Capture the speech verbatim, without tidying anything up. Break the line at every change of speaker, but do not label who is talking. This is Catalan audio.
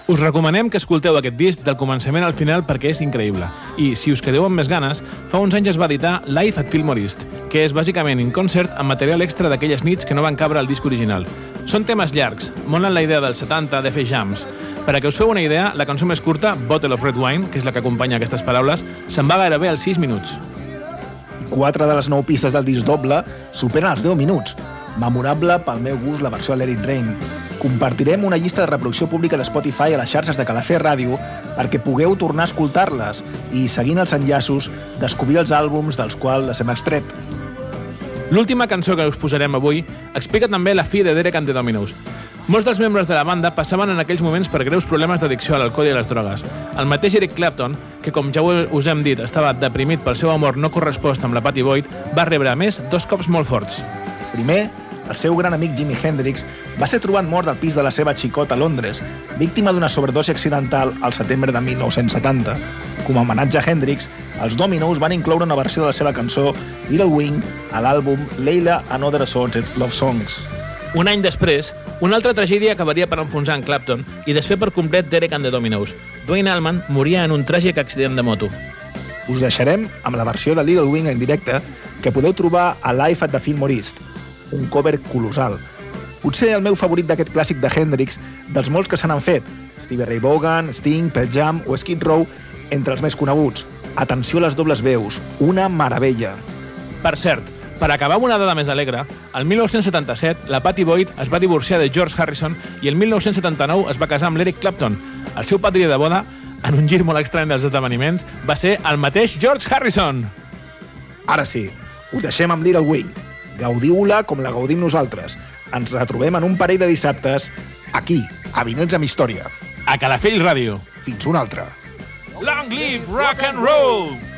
Us recomanem que escolteu aquest disc del començament al final perquè és increïble. I, si us quedeu amb més ganes, fa uns anys es va editar Live at Fillmore East, que és bàsicament in concert amb material extra d'aquelles nits que no van cabre al disc original. Són temes llargs, molen la idea dels setanta de fer jams. Per a que us feu una idea, la cançó més curta, Bottle of Red Wine, que és la que acompanya aquestes paraules, se'n va gairebé als sis minuts.
Quatre de les nou pistes del disc doble superen els deu minuts. Memorable pel meu gust la versió de Let It Rain. Compartirem una llista de reproducció pública de Spotify a les xarxes de Calafé Ràdio perquè pugueu tornar a escoltar-les i, seguint els enllaços, descobrir els àlbums dels quals les hem extret.
L'última cançó que us posarem avui explica també la fi de Derek and the Dominos. Molts dels membres de la banda passaven en aquells moments per greus problemes d'addicció a l'alcohol i a les drogues. El mateix Eric Clapton, que com ja us hem dit estava deprimit pel seu amor no correspost amb la Pattie Boyd, va rebre a més dos cops molt forts.
Primer, el seu gran amic Jimi Hendrix va ser trobat mort al pis de la seva xicota a Londres, víctima d'una sobredosi accidental al setembre de mil nou-cents setanta. Com a homenatge a Hendrix, els Dominos van incloure una versió de la seva cançó Little Wing a l'àlbum Layla and Other Assorted Love Songs.
Un any després, una altra tragèdia acabaria per enfonsar en Clapton i desfer per complet Derek and the Dominos. Duane Allman moria en un tràgic accident de moto.
Us deixarem amb la versió de Little Wing en directe que podeu trobar a Live at the Fillmore East, un cover colossal. Potser el meu favorit d'aquest clàssic de Hendrix, dels molts que se n'han fet, Stevie Ray Vaughan, Sting, Pearl Jam o Skid Row, entre els més coneguts. Atenció a les dobles veus, una meravella.
Per cert, per acabar amb una dada més alegre, el mil nou-cents setanta-set la Pattie Boyd es va divorciar de George Harrison i el mil nou-cents setanta-nou es va casar amb l'Eric Clapton. El seu padrí de boda, en un gir molt estrany dels esdeveniments, va ser el mateix George Harrison.
Ara sí, ho deixem amb Little Wing. Gaudiu-la com la gaudim nosaltres. Ens retrobem en un parell de dissabtes aquí, a Vinils amb Història.
A Calafell Ràdio.
Fins una altra.
Long live rock and roll!